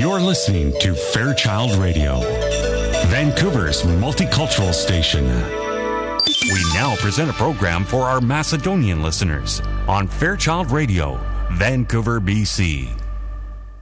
You're listening to Fairchild Radio, Vancouver's multicultural station. We now present a program for our Macedonian listeners on Fairchild Radio, Vancouver, BC.